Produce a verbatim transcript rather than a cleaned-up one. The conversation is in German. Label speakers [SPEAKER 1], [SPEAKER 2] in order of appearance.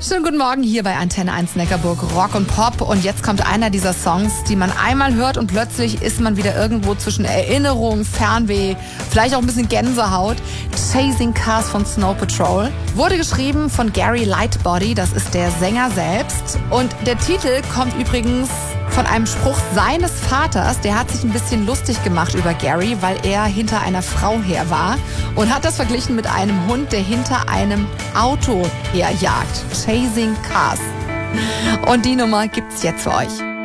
[SPEAKER 1] Schönen guten Morgen hier bei Antenne eins Neckarburg Rock und Pop. Und jetzt kommt einer dieser Songs, die man einmal hört und plötzlich ist man wieder irgendwo zwischen Erinnerung, Fernweh, vielleicht auch ein bisschen Gänsehaut. Chasing Cars von Snow Patrol. Wurde geschrieben von Gary Lightbody, das ist der Sänger selbst. Und der Titel kommt übrigens von einem Spruch seines Vaters. Der hat sich ein bisschen lustig gemacht über Gary, weil er hinter einer Frau her war und hat das verglichen mit einem Hund, der hinter einem Auto herjagt. Chasing Cars. Und die Nummer gibt's jetzt für euch.